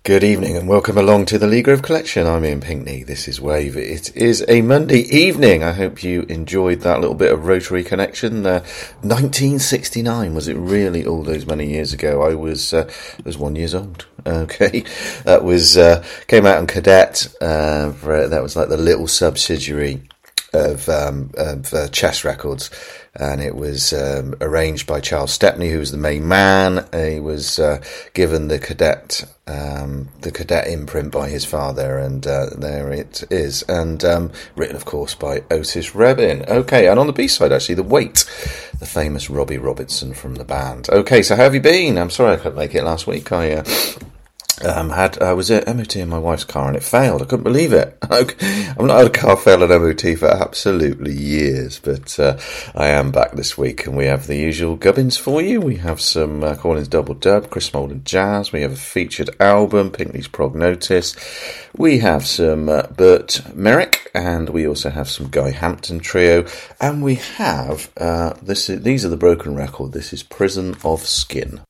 Good evening and welcome along to the Lee Grove Collection. I'm Ian Pinkney. This is Wave. It is a Monday evening. I hope you enjoyed that little bit of Rotary Connection. 1969, was it really all those many years ago? I was 1 year old. Okay, that was came out on Cadet. That was like the little subsidiary of Chess Records, and it was arranged by Charles Stepney, who was the main man. He was given the Cadet imprint by his father, and there it is, and written, of course, by Otis Redding. Okay, and on the B-side, actually, The Weight, the famous Robbie Robertson from the band. Okay, so how have you been? I'm sorry I couldn't make it last week. I was at MOT in my wife's car and it failed. I couldn't believe it. I've not had a car fail at MOT for absolutely years, but I am back this week and we have the usual gubbins for you. We have some Collins Double Dub, Chris Molden Jazz. We have a featured album, Pinkney's Prognosis. We have some Burt Merrick, and we also have some Guy Hampton Trio. And we have, these are the Broken Record. This is Prison of Skin.